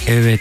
Evet,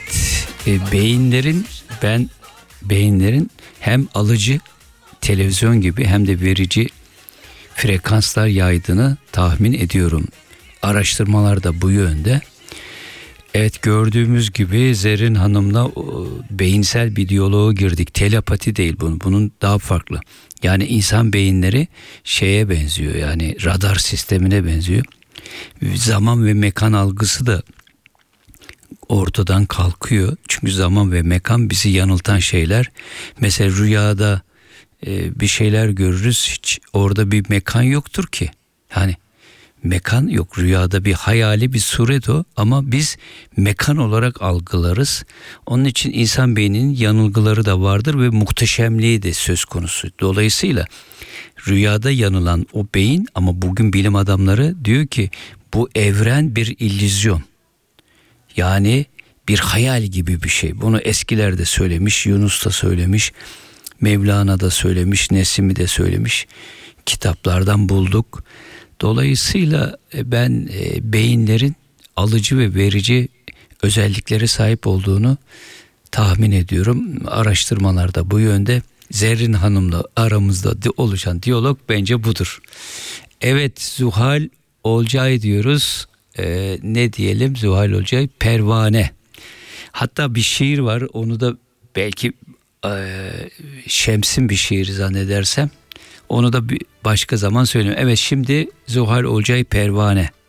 beyinlerin hem alıcı televizyon gibi hem de verici frekanslar yaydığını tahmin ediyorum. Araştırmalar da bu yönde. Evet, gördüğümüz gibi Zerrin Hanım'la beyinsel bir diyaloğa girdik. Telepati değil bunun daha farklı. Yani insan beyinleri şeye benziyor, yani radar sistemine benziyor. Zaman ve mekan algısı da ortadan kalkıyor. Çünkü zaman ve mekan bizi yanıltan şeyler. Mesela rüyada bir şeyler görürüz. Hiç orada bir mekan yoktur ki. Yani mekan yok. Rüyada bir hayali bir suret o, ama biz mekan olarak algılarız. Onun için insan beyninin yanılgıları da vardır ve muhteşemliği de söz konusu. Dolayısıyla rüyada yanılan o beyin, ama bugün bilim adamları diyor ki bu evren bir illüzyon. Yani bir hayal gibi bir şey. Bunu eskiler de söylemiş, Yunus da söylemiş, Mevlana da söylemiş, Nesimi de söylemiş. Kitaplardan bulduk. Dolayısıyla ben beyinlerin alıcı ve verici özelliklere sahip olduğunu tahmin ediyorum. Araştırmalarda bu yönde. Zerrin Hanım'la aramızda oluşan diyalog bence budur. Evet, Zuhal Olcay diyoruz. Ne diyelim, Zuhal Olcay Pervane. Hatta bir şiir var, onu da belki Şems'in bir şiiri zannedersem. Onu da bir başka zaman söyleyeyim. Evet, şimdi Zuhal Olcay Pervane.